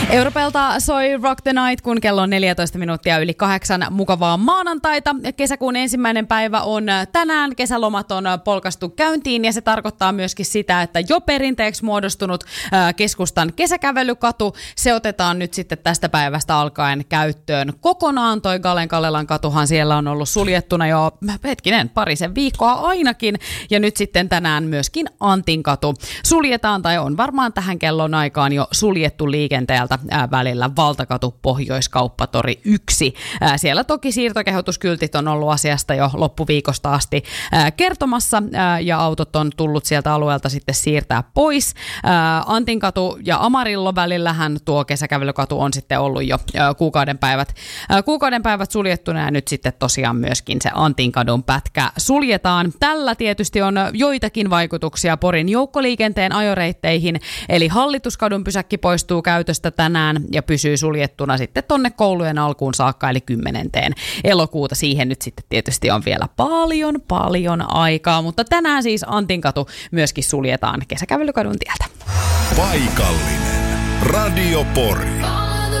Europelta soi Rock the Night, kun kello on 14 minuuttia yli 8. Mukavaa maanantaita. Kesäkuun ensimmäinen päivä on tänään. Kesälomat on polkastu käyntiin ja se tarkoittaa myöskin sitä, että jo perinteeksi muodostunut keskustan kesäkävelykatu, se otetaan nyt sitten tästä päivästä alkaen käyttöön kokonaan. Toi Galen Kallelan katuhan siellä on ollut suljettuna jo parisen viikkoa ainakin. Ja nyt sitten tänään myöskin Antin katu suljetaan tai on varmaan tähän kellon aikaan jo suljettu liikenteeltä välillä Valtakatu Pohjoiskauppatori 1. Siellä toki siirtokehotuskyltit on ollut asiasta jo loppuviikosta asti kertomassa ja autot on tullut sieltä alueelta sitten siirtää pois. Antinkatu ja Amarillo välillähän tuo kesäkävelykatu on sitten ollut jo kuukauden päivät suljettuna ja nyt sitten tosiaan myöskin se Antinkadun pätkä suljetaan. Tällä tietysti on joitakin vaikutuksia Porin joukkoliikenteen ajoreitteihin, eli Hallituskadun pysäkki poistuu käytöstä tänään ja pysyy suljettuna sitten tonne koulujen alkuun saakka, eli 10. elokuuta. Siihen nyt sitten tietysti on vielä paljon aikaa, mutta tänään siis Antinkatu myöskin suljetaan kesäkävelykadun tieltä. Paikallinen Radio Pori.